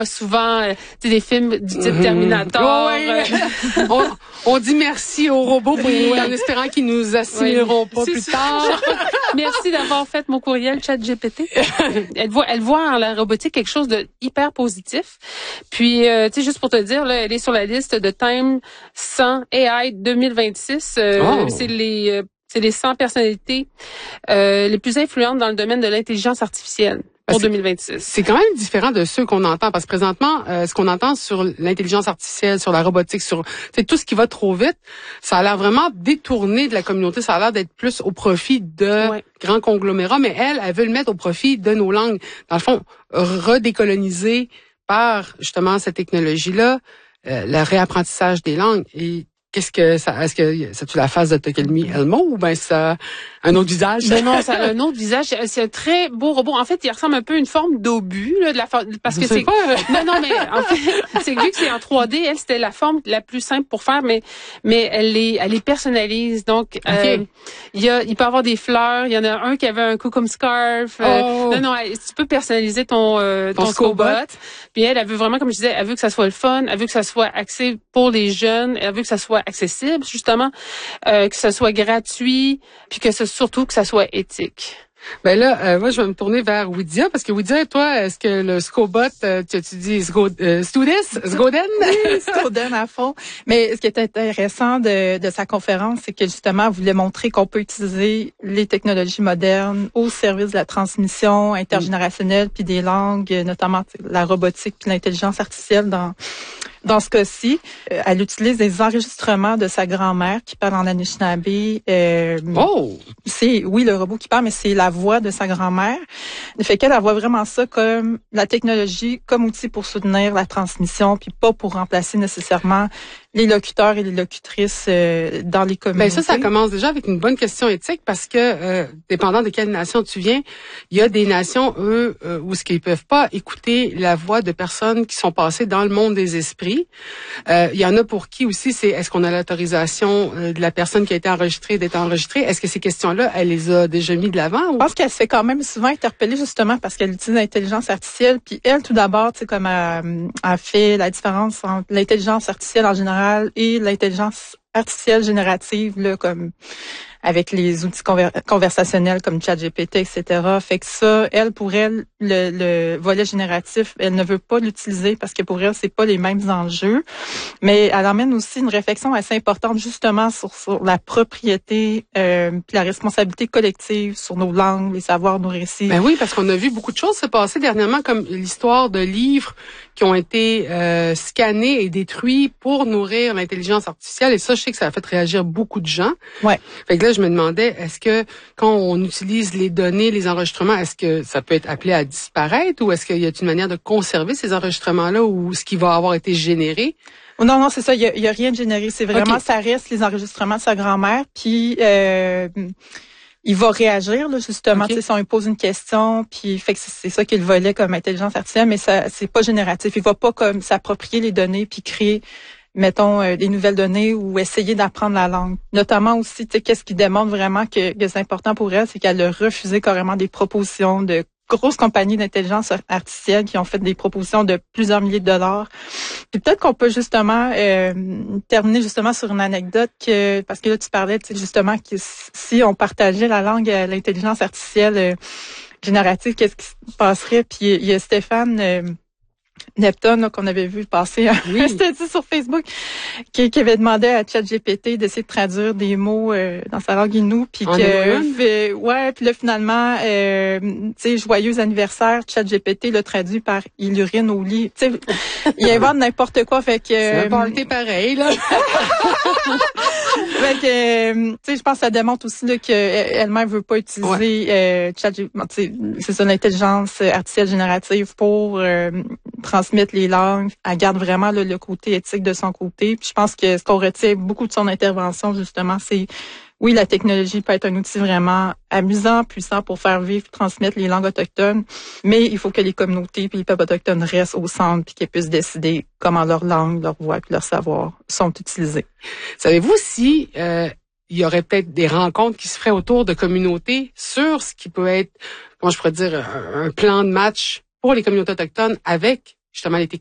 souvent des films du type Terminator. On dit merci aux robots en espérant qu'ils nous assimileront pas plus tard. Merci d'avoir fait mon courriel ChatGPT. Elle voit en la robotique quelque chose de hyper positif. Puis, juste pour te dire, là, elle est sur la liste de Time 100 AI 2026. C'est les 100 personnalités les plus influentes dans le domaine de l'intelligence artificielle. Pour 2026. C'est quand même différent de ceux qu'on entend, parce que présentement, ce qu'on entend sur l'intelligence artificielle, sur la robotique, sur tout ce qui va trop vite, ça a l'air vraiment détourné de la communauté, ça a l'air d'être plus au profit de grands conglomérats, mais elle veut le mettre au profit de nos langues. Dans le fond, redécoloniser par justement cette technologie-là, le réapprentissage des langues. Et est-ce que c'est-tu la face de Tokelmi Elmo ou ben ça un autre visage? Non, ça a un autre visage. C'est un très beau robot. En fait, il ressemble un peu à une forme d'obus, là, parce que c'est pas. Non, mais en fait, c'est vu que c'est en 3D, elle, c'était la forme la plus simple pour faire, mais elle les personnalise. Donc, il peut avoir des fleurs. Il y en a un qui avait un coup comme scarf. Non, tu peux personnaliser ton Scobot. Puis elle veut vraiment, comme je disais, elle veut que ça soit le fun, elle veut que ça soit axé pour les jeunes, elle veut que ça soit accessible, justement, que ça soit gratuit, puis surtout que ça soit éthique. Ben là, moi, je vais me tourner vers Widia, parce que Widia, toi, est-ce que le Scobot, tu dis Sgoden? Oui, Sgoden à fond. Mais ce qui est intéressant de sa conférence, c'est que justement, elle voulait montrer qu'on peut utiliser les technologies modernes au service de la transmission intergénérationnelle, puis des langues, notamment la robotique, puis l'intelligence artificielle dans ce cas-ci. Elle utilise des enregistrements de sa grand-mère qui parle en Anishinaabe. C'est, oui, le robot qui parle, mais c'est la voix de sa grand-mère. Fait qu'elle voit vraiment ça comme la technologie, comme outil pour soutenir la transmission, puis pas pour remplacer nécessairement les locuteurs et les locutrices dans les communautés. Ben ça commence déjà avec une bonne question éthique, parce que dépendant de quelle nation tu viens, il y a des nations, eux, où ce qu'ils peuvent pas écouter la voix de personnes qui sont passées dans le monde des esprits. Il y en a pour qui aussi, c'est est-ce qu'on a l'autorisation de la personne qui a été enregistrée d'être enregistrée? Est-ce que ces questions-là, elle les a déjà mis de l'avant? Je pense qu'elle se fait quand même souvent interpeller justement parce qu'elle utilise l'intelligence artificielle. Puis elle, tout d'abord, tu sais, comme elle fait la différence entre l'intelligence artificielle en général et l'intelligence artificielle générative, là, comme avec les outils conversationnels comme ChatGPT, etc. Fait que ça, pour elle, le volet génératif, elle ne veut pas l'utiliser parce que pour elle, c'est pas les mêmes enjeux. Mais elle emmène aussi une réflexion assez importante justement sur la propriété puis la responsabilité collective sur nos langues, les savoirs, nos récits. Ben oui, parce qu'on a vu beaucoup de choses se passer dernièrement, comme l'histoire de livres qui ont été scannés et détruits pour nourrir l'intelligence artificielle. Et ça, je sais que ça a fait réagir beaucoup de gens. Ouais. Fait que là, je me demandais, est-ce que quand on utilise les données, les enregistrements, est-ce que ça peut être appelé à disparaître ou est-ce qu'il y a une manière de conserver ces enregistrements-là ou ce qui va avoir été généré? Non, c'est ça. Il y a rien de généré. C'est vraiment, ça reste les enregistrements de sa grand-mère. Puis il va réagir là, justement, tu sais, si on lui pose une question, puis fait que c'est ça qu'il volait comme intelligence artificielle, mais ça c'est pas génératif. Il va pas comme s'approprier les données puis créer, mettons, des nouvelles données ou essayer d'apprendre la langue. Notamment aussi, tu sais, qu'est-ce qui démontre vraiment que c'est important pour elle, c'est qu'elle a refusé carrément des propositions de grosses compagnies d'intelligence artificielle qui ont fait des propositions de plusieurs milliers de dollars. Puis peut-être qu'on peut justement terminer justement sur une anecdote parce que là tu parlais, tu sais, justement que si on partageait la langue à l'intelligence artificielle générative, qu'est-ce qui se passerait? Puis il y a Stéphane Neptune là, qu'on avait vu passer c'était sur Facebook qui avait demandé à ChatGPT d'essayer de traduire des mots dans sa langue Innu puis puis là finalement tu sais joyeux anniversaire, ChatGPT l'a traduit par il urine au lit, tu sais il invente n'importe quoi, fait que c'est un party pareil là. Fait que tu sais je pense que ça démontre aussi là que elle-même veut pas utiliser ChatGPT, c'est ça, l'intelligence artificielle générative pour transmettre les langues. Elle garde vraiment le côté éthique de son côté. Puis je pense que ce qu'on retient beaucoup de son intervention, justement, c'est oui, la technologie peut être un outil vraiment amusant, puissant pour faire vivre, transmettre les langues autochtones, mais il faut que les communautés puis les peuples autochtones restent au centre puis qu'ils puissent décider comment leur langue, leur voix puis leur savoir sont utilisés. Savez-vous si il y aurait peut-être des rencontres qui se feraient autour de communautés sur ce qui peut être, comment je pourrais dire, un plan de match pour les communautés autochtones avec justement les